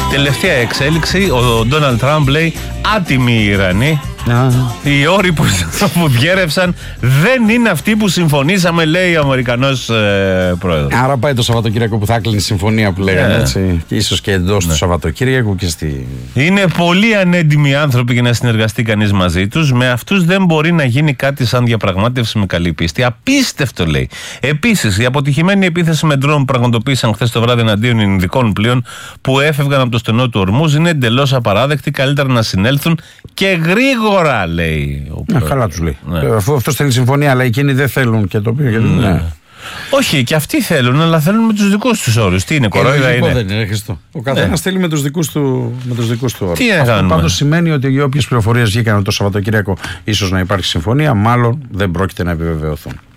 Τελευταία εξέλιξη, ο Ντόναλντ Τραμπ λέει άτιμοι οι Ιρανοί. Οι όροι που διέρευσαν δεν είναι αυτοί που συμφωνήσαμε, λέει ο Αμερικανός πρόεδρος. Άρα πάει το Σαββατοκύριακο που θα έκλεινε η συμφωνία που λέγανε, έτσι. Και ίσως και εντός του Σαββατοκύριακου και στη. Είναι πολύ ανέντιμοι άνθρωποι για να συνεργαστεί κανείς μαζί τους. Με αυτούς δεν μπορεί να γίνει κάτι σαν διαπραγμάτευση με καλή πίστη. Απίστευτο, λέει. Επίσης, η αποτυχημένη επίθεση με ντρόουν που πραγματοποίησαν χθες το βράδυ εναντίον Ινδικών πλοίων που έφευγαν από το στενό του Ορμούζ είναι εντελώς απαράδεκτη. Καλύτερα να συνέλθουν και γρήγορα, λέει. Καλά τους λέει. Αφού αυτός θέλει συμφωνία, αλλά εκείνοι δεν θέλουν και το οποίο. Όχι, και αυτοί θέλουν, αλλά θέλουν με τους δικούς τους όρους. Τι είναι, κορόιδα είναι. Δεν είναι, ο καθένας θέλει με τους δικούς του όρους. Τι να κάνουμε. Πάντως σημαίνει ότι όποιες πληροφορίες βγήκαν το Σαββατοκύριακο ίσως να υπάρχει συμφωνία, μάλλον δεν πρόκειται να επιβεβαιωθούν.